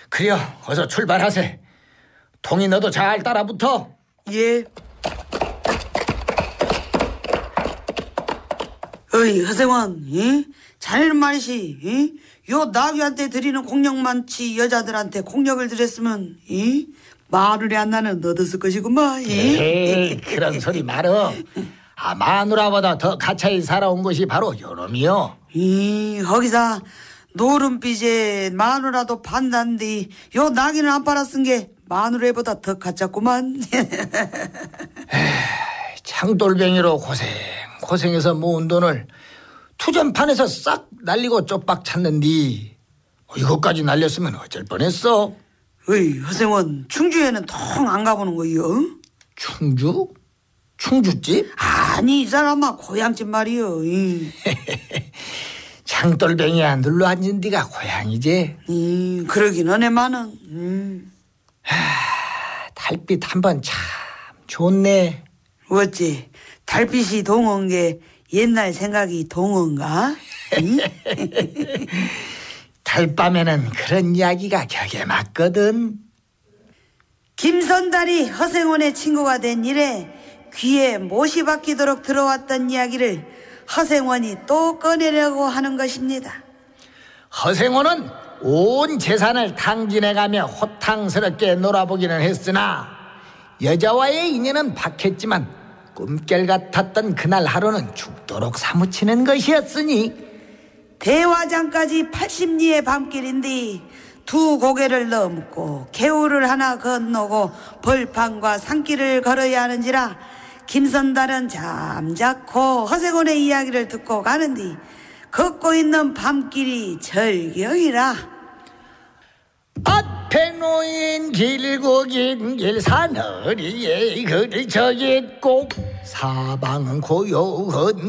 그려 어서 출발하세. 통이 너도 잘 따라붙어. 예. 어이 허생원, 자네는 말이시, 요 나귀한테 드리는 공력만치 여자들한테 공력을 드렸으면 마누리 안나는 얻었을 것이구만. 에이, 그런 소리 말어. 마누라보다 더 가차히 살아온 것이 바로 요놈이요. 거기서 노름빛에 마누라도 판단디 요 나귀는 안 팔았은 게 마누라보다 더 가짜구만. 창돌뱅이로 고생해서 모은 돈을 투전판에서 싹 날리고 쪽박 찾는디 이것까지 날렸으면 어쩔 뻔했어. 어이 허생원, 충주에는 통 안 가보는 거요? 충주? 충주집? 아니 이 사람아 고향집 말이요. 창돌뱅이야 눌러앉은 디가 고향이지. 그러긴 하네만은. 달빛 한번 참 좋네. 어찌 달빛이 동어인 게 옛날 생각이 동어인가? 달밤에는 그런 이야기가 격에 맞거든. 김선달이 허생원의 친구가 된 이래 귀에 못이 박히도록 들어왔던 이야기를 허생원이 또 꺼내려고 하는 것입니다. 허생원은 온 재산을 탕진해가며 호탕스럽게 놀아보기는 했으나 여자와의 인연은 박했지만 꿈결 같았던 그날 하루는 죽도록 사무치는 것이었으니 대화장까지 80리의 밤길인데 두 고개를 넘고 개울을 하나 건너고 벌판과 산길을 걸어야 하는지라 김선달은 잠자코 허생원의 이야기를 듣고 가는디 걷고 있는 밤길이 절경이라. 앞에 놓인 길고 긴 길 사너리에 그를 저 있고 사방은 고요한